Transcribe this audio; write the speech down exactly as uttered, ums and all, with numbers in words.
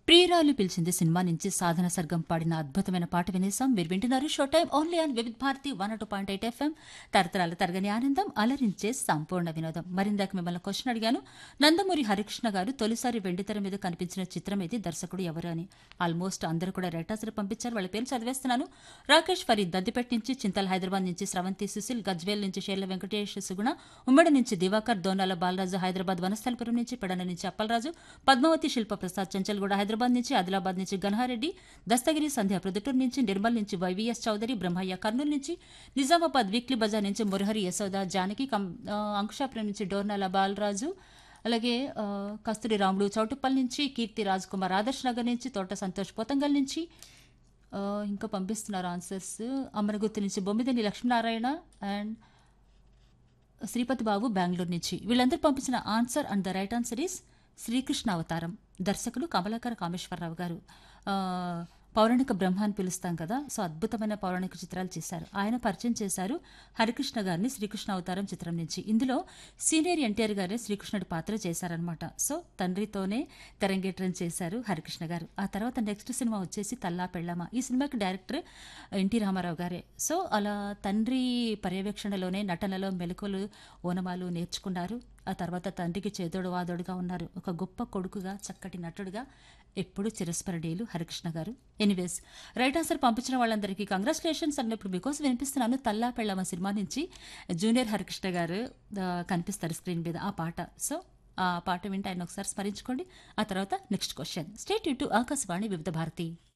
ప్రియురాలు పిలిచింది సినిమా నుంచి సాధన సర్గం పాడిన అద్భుతమైన పాట వినేసాం. మీరు వింటున్నారు show time only on Vividh Bharati one two point eight FM. తరతరాల తరగని ఆనందం, అలరించే సంపూర్ణ వినోదం. మరిందాక మిమ్మల్ని క్వశ్చన్ అడిగాను. నందమూరి హరికృష్ణ గారు తొలిసారి వెండితెర మీద కనిపించిన చిత్రం ఇది, దర్శకుడు ఎవరు అని. ఆల్మోస్ట్ అందరూ కూడా రైటాసరి పంపించారు. వాళ్ళ పేరు చదివేస్తున్నాను. రాకేష్ ఫరీద్ దద్దిపేట నుంచి, చింతల్ హైదరాబాద్ నుంచి స్రవంతి సుశీల్, గజ్వేల్ నుంచి షేర్ల వెంకటేష్ సుగుణ, ఉమ్మడి నుంచి దివాకర్, దోనాల బాలరాజు, హైదరాబాద్ వనస్థలపురం నుంచి పెడన నుంచి అప్పలరాజు, పద్మావతి శిల్ప ప్రసాద్ చెంచల్గూడ హైదరాబాద్ నుంచి, ఆదిలాబాద్ నుంచి గన్హారెడ్డి, దస్తగిరి సంధ్య ప్రొద్దుటూరు నుంచి, నిర్మల్ నుంచి వైవీఎస్ చౌదరి, బ్రహ్మయ్య కర్నూలు నుంచి, నిజామాబాద్ వీక్లీ బజార్ నుంచి మురహరి యశోద, జానకి, అంకుశాపురం నుంచి డోర్నాల బాలరాజు, అలాగే కస్తూరి రాముడు చౌటుప్పల్ నుంచి, కీర్తి రాజ్ కుమార్ ఆదర్శ్ నగర్ నుంచి, తోట సంతోష్ పోతంగల్ నుంచి ఇంకా పంపిస్తున్నారు ఆన్సర్స్. అమరగుత్తి నుంచి బొమ్మిదని లక్ష్మీనారాయణ అండ్ శ్రీపతి బాబు బెంగళూరు నుంచి. వీళ్ళందరూ పంపించిన answer and the right answer is Srikrishna అవతారం. దర్శకుడు కమలాకర కామేశ్వరరావు గారు. పౌరాణిక బ్రహ్మ అని పిలుస్తాం కదా, సో అద్భుతమైన పౌరాణిక చిత్రాలు చేశారు. ఆయన పరిచయం చేశారు హరికృష్ణ గారిని శ్రీకృష్ణ అవతారం చిత్రం నుంచి. ఇందులో సీనియర్ ఎన్టీఆర్ గారే శ్రీకృష్ణుడి పాత్ర చేశారనమాట. సో తండ్రితోనే తెరంగేట్రం చేశారు హరికృష్ణ గారు. ఆ తర్వాత నెక్స్ట్ సినిమా వచ్చేసి తల్లా పెళ్ళమ్మ. ఈ సినిమాకి డైరెక్టర్ ఎన్టీ రామారావు గారే. సో అలా తండ్రి పర్యవేక్షణలోనే నటనలో మెలకువలు, ఓనమాలు నేర్చుకున్నారు. ఆ తర్వాత తండ్రికి చేదోడు వాదోడుగా ఉన్నారు. ఒక గొప్ప కొడుకుగా, చక్కటి నటుడుగా ఎప్పుడు చిరస్మరణీయులు హరికృష్ణ గారు. ఎనీవేస్, రైట్ ఆన్సర్ పంపించిన వాళ్ళందరికీ కంగ్రాచులేషన్స్. అన్నప్పుడు మీకోసం వినిపిస్తున్నాను తల్లా పెళ్ళమ్మ సినిమా నుంచి జూనియర్ హరికృష్ణ గారు కనిపిస్తారు స్క్రీన్ మీద ఆ పాట. సో ఆ పాట వింటే ఆయన ఒకసారి స్మరించుకోండి. ఆ తర్వాత next question. State you to Akashvani వివిధ భారతి.